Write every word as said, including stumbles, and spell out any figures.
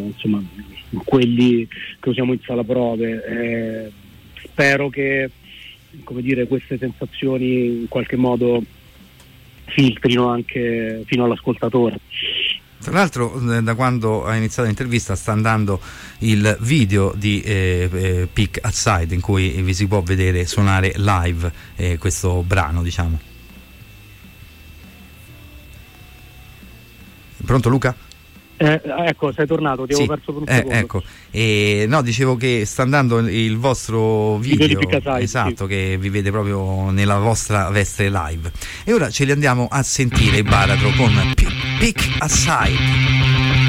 insomma quelli che usiamo in sala prove. Eh, spero che, come dire, queste sensazioni in qualche modo filtrino anche fino all'ascoltatore. Tra l'altro, da quando ha iniziato l'intervista sta andando il video di eh, eh, Peak Outside, in cui vi si può vedere suonare live eh, questo brano, diciamo. Pronto Luca? Eh, ecco, sei tornato, ti avevo sì, perso per un eh, secondo. Ecco, e, no, dicevo che sta andando il vostro video, video di Peak Outside, esatto, sì, che vi vede proprio nella vostra veste live. E ora ce li andiamo a sentire, Baratro, con Peak Outside.